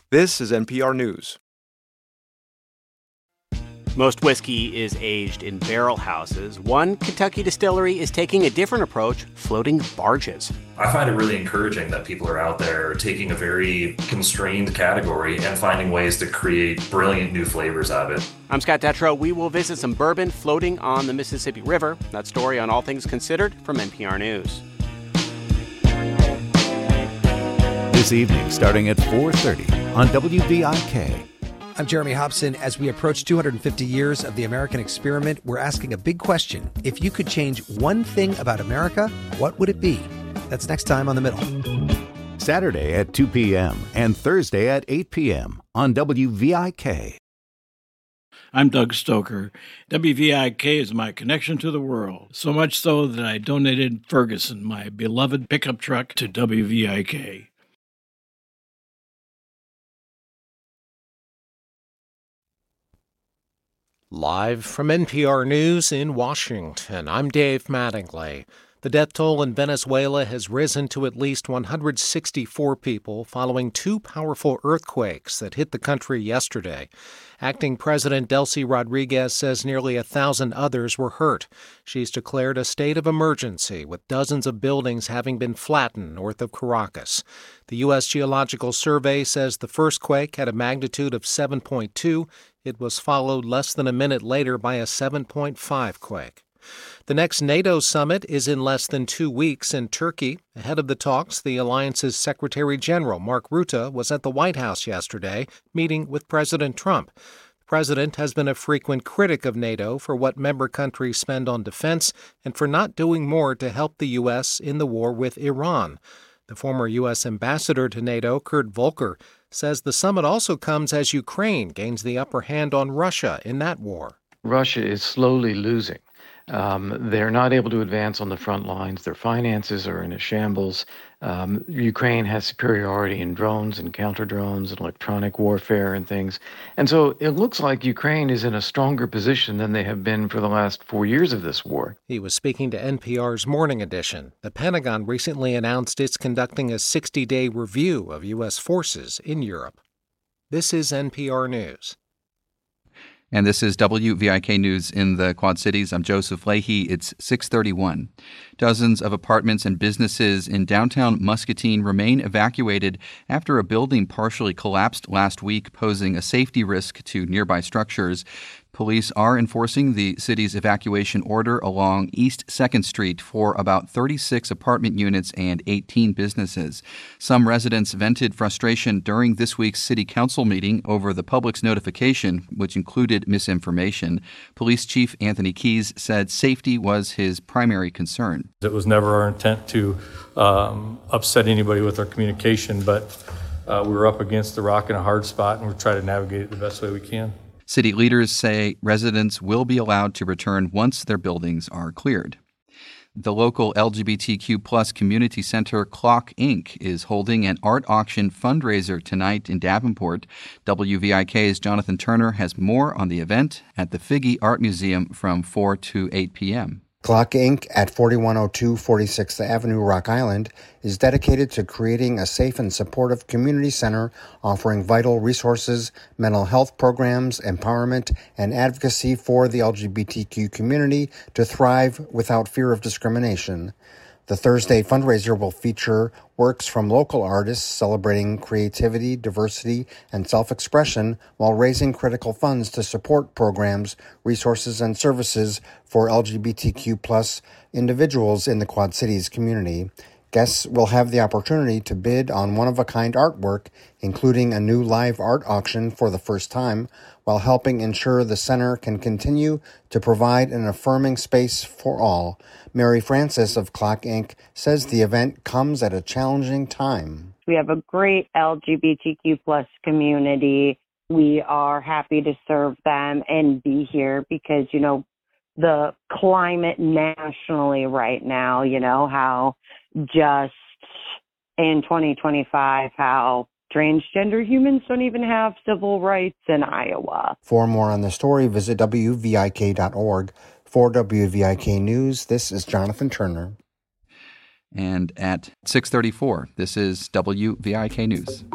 This is NPR News. Most whiskey is aged in barrel houses. One Kentucky distillery is taking a different approach, floating barges. I find it really encouraging that people are out there taking a very constrained category and finding ways to create brilliant new flavors out of it. I'm Scott Detrow. We will visit some bourbon floating on the Mississippi River. That story on All Things Considered from NPR News. This evening, starting at 4:30 on WVIK. I'm Jeremy Hobson. As we approach 250 years of the American experiment, we're asking a big question. If you could change one thing about America, what would it be? That's next time on The Middle. Saturday at 2 p.m. and Thursday at 8 p.m. on WVIK. I'm Doug Stoker. WVIK is my connection to the world, so much so that I donated Ferguson, my beloved pickup truck, to WVIK. Live from NPR News in Washington, I'm Dave Mattingly. The death toll in Venezuela has risen to at least 164 people following two powerful earthquakes that hit the country yesterday. Acting President Delcy Rodriguez says nearly 1,000 others were hurt. She's declared a state of emergency, with dozens of buildings having been flattened north of Caracas. The U.S. Geological Survey says the first quake had a magnitude of 7.2. It was followed less than a minute later by a 7.5 quake. The next NATO summit is in less than 2 weeks in Turkey. Ahead of the talks, the alliance's Secretary General, Mark Rutte, was at the White House yesterday, meeting with President Trump. The president has been a frequent critic of NATO for what member countries spend on defense and for not doing more to help the U.S. in the war with Iran. The former U.S. ambassador to NATO, Kurt Volker, says the summit also comes as Ukraine gains the upper hand on Russia in that war. Russia is slowly losing. They're not able to advance on the front lines. Their finances are in a shambles. Ukraine has superiority in drones and counter-drones and electronic warfare and things. And so it looks like Ukraine is in a stronger position than they have been for the last 4 years of this war. He was speaking to NPR's Morning Edition. The Pentagon recently announced it's conducting a 60-day review of U.S. forces in Europe. This is NPR News. And this is WVIK News in the Quad Cities. I'm Joseph Leahy. It's 6:31. Dozens of apartments and businesses in downtown Muscatine remain evacuated after a building partially collapsed last week, posing a safety risk to nearby structures. Police are enforcing the city's evacuation order along East 2nd Street for about 36 apartment units and 18 businesses. Some residents vented frustration during this week's city council meeting over the public's notification, which included misinformation. Police Chief Anthony Keys said safety was his primary concern. It was never our intent to upset anybody with our communication, but we were up against the rock and a hard spot, and we're trying to navigate it the best way we can. City leaders say residents will be allowed to return once their buildings are cleared. The local LGBTQ+ community center Clock Inc. is holding an art auction fundraiser tonight in Davenport. WVIK's Jonathan Turner has more on the event at the Figge Art Museum from 4 to 8 p.m. Clock Inc. at 4102 46th Avenue, Rock Island, is dedicated to creating a safe and supportive community center offering vital resources, mental health programs, empowerment, and advocacy for the LGBTQ community to thrive without fear of discrimination. The Thursday fundraiser will feature works from local artists celebrating creativity, diversity, and self-expression while raising critical funds to support programs, resources, and services for LGBTQ+ individuals in the Quad Cities community. Guests will have the opportunity to bid on one-of-a-kind artwork, including a new live art auction for the first time, while helping ensure the center can continue to provide an affirming space for all. Mary Francis of Clock Inc. says the event comes at a challenging time. We have a great LGBTQ plus community. We are happy to serve them and be here because, you know, the climate nationally right now, you know, how just in 2025, how transgender humans don't even have civil rights in Iowa. For more on the story, visit WVIK.org. For WVIK News, this is Jonathan Turner. And at 6:34, this is WVIK News.